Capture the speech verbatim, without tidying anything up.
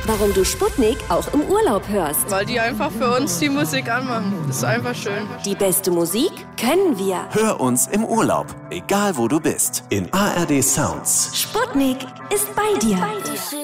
warum du Sputnik auch im Urlaub hörst. Weil die einfach für uns die Musik anmachen. Das ist einfach schön. Die beste Musik können wir. Hör uns im Urlaub, egal wo du bist. In A R D Sounds. Sputnik ist bei dir.